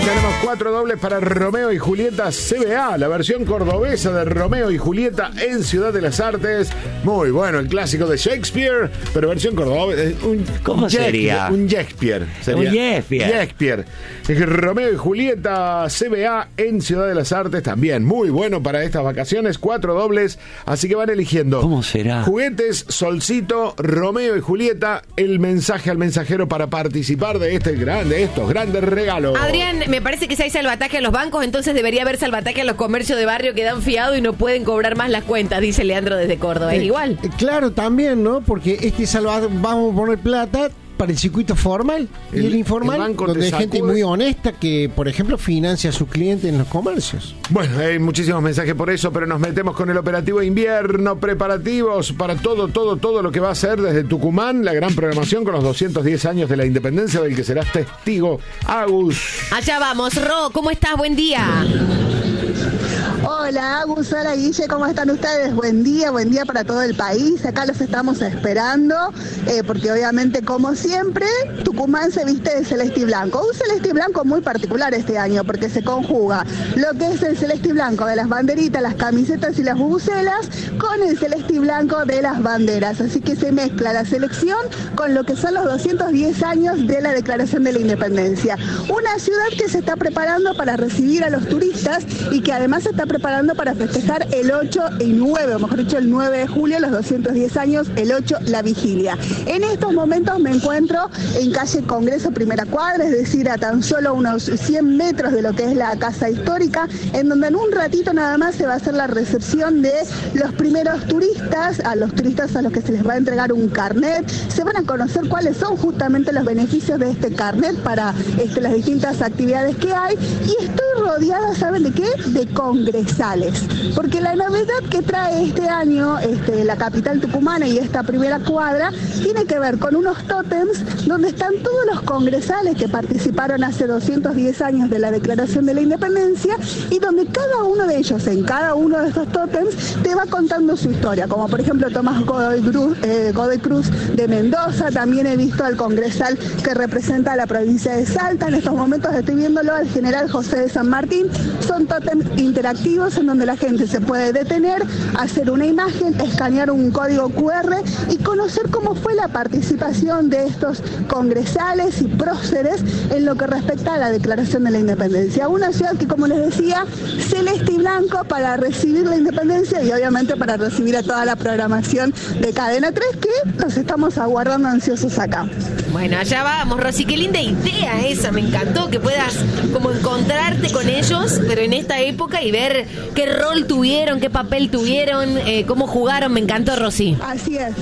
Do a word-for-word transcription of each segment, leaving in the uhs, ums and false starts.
tenemos cuatro dobles para Romeo y Julieta C B A, la versión cordobesa de Romeo y Julieta en Ciudad de las Artes. Muy bueno, el clásico de Shakespeare, pero versión cordobesa. Un, ¿Cómo un sería? Un Shakespeare. Sería. Un Shakespeare. Shakespeare. Romeo y Julieta C B A en Ciudad de las Artes también. Muy bueno para estas vacaciones, cuatro dobles, así que van eligiendo. ¿Cómo será? Juguetes, Solcito, Romeo y Julieta, el mensaje al mensajero para participar de este grande, estos grandes regalos. Adrián, me parece que si hay salvataje a los bancos, entonces debería haber salvataje a los comercios de barrio que dan fiado y no pueden cobrar más las cuentas, dice Leandro desde Córdoba. ¿Es Eh, igual? eh, Claro, también, ¿no? Porque este salva vamos a poner plata para el circuito formal El- y el informal, el banco donde te hay gente sacude. muy honesta que, por ejemplo, financia a sus clientes en los comercios. Bueno, hay muchísimos mensajes por eso, pero nos metemos con el operativo invierno, preparativos para todo, todo, todo lo que va a ser desde Tucumán, la gran programación con los doscientos diez años de la independencia del que serás testigo, Agus. Allá vamos. Ro, ¿cómo estás? Buen día. Hola, Agus, hola Guille, ¿cómo están ustedes? Buen día, buen día para todo el país. Acá los estamos esperando, eh, porque obviamente, como siempre, Tucumán se viste de celeste y blanco. Un celeste y blanco muy particular este año, porque se conjuga lo que es el celeste y blanco de las banderitas, las camisetas y las bubucelas, con el celeste y blanco de las banderas. Así que se mezcla la selección con lo que son los doscientos diez años de la Declaración de la Independencia. Una ciudad que se está preparando para recibir a los turistas y que además se está preparando para festejar el ocho y nueve, o mejor dicho el nueve de julio, los doscientos diez años, el ocho, la vigilia. En estos momentos me encuentro en calle Congreso Primera Cuadra, es decir, a tan solo unos cien metros de lo que es la Casa Histórica, en donde en un ratito nada más se va a hacer la recepción de los primeros turistas, a los turistas a los que se les va a entregar un carnet. Se van a conocer cuáles son justamente los beneficios de este carnet para este, las distintas actividades que hay, y estoy rodeada, ¿saben de qué? De congresales, porque la novedad que trae este año este, la capital tucumana y esta primera cuadra tiene que ver con unos tótems donde están todos los congresales que participaron hace doscientos diez años de la Declaración de la Independencia, y donde cada uno de ellos, en cada uno de estos tótems, te va contando su historia, como por ejemplo Tomás Godoy Cruz, eh, Godoy Cruz de Mendoza. También he visto al congresal que representa a la provincia de Salta. En estos momentos estoy viéndolo al general José de San Martín. Son tótems interactivos en donde la gente se puede detener, hacer una imagen, escanear un código cu erre y conocer cómo fue la participación de estos congresales y próceres en lo que respecta a la Declaración de la Independencia. Una ciudad que, como les decía, celeste y blanco para recibir la independencia y obviamente para recibir a toda la programación de Cadena tres, que nos estamos aguardando ansiosos acá. Bueno, allá vamos, Rosy. Qué linda idea esa. Me encantó que puedas como encontrarte con ellos, pero en esta época, y ver qué rol tuvieron, qué papel tuvieron, eh, cómo jugaron. Me encantó, Rosy. Así es.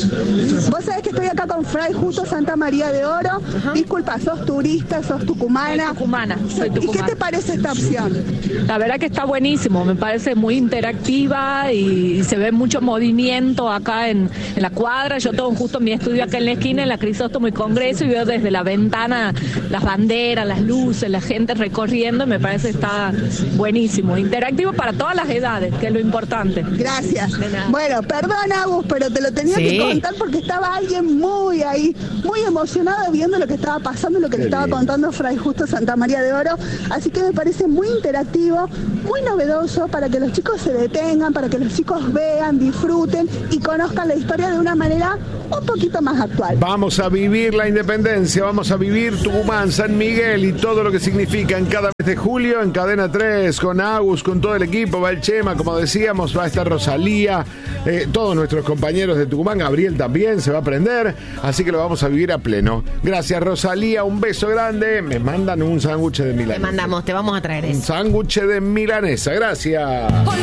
Vos sabés que estoy acá con Fray Justo Santa María de Oro. Ajá. Disculpa, ¿sos turista, sos tucumana? Soy tucumana, soy ¿Y qué tucumana. te parece esta opción? La verdad que está buenísimo, me parece muy interactiva y se ve mucho movimiento acá en, en la cuadra. Yo tengo justo mi estudio acá en la esquina, en la Crisóstomo y Congreso, y veo desde la ventana las banderas, las luces, la gente recorriendo, y me parece que está buenísimo. Interactivo para todas las edades, que es lo importante. Gracias. De nada. Bueno, perdón, Agus, pero te lo tenía Sí. que contar porque estaba alguien muy ahí, muy emocionado viendo lo que estaba pasando, lo que le estaba contando Fray Justo Santa María de Oro. Así que me parece muy interactivo, muy novedoso, para que los chicos se detengan, para que los chicos vean, disfruten y conozcan la historia de una manera un poquito más actual. Vamos a vivir la independencia, vamos a vivir Tucumán, San Miguel y todo lo que significa en cada mes de julio en Cadena tres, con Agus, con todo el equipo. Va el Chema, como decíamos, va a estar Rosalía, eh, todos nuestros compañeros de Tucumán, Gabriel también se va a prender, así que lo vamos a vivir a pleno. Gracias, Rosalía, un beso grande. Me mandan un sándwich de Te milanesa. mandamos, te vamos a traer Un eso. sándwich de milanesa, gracias.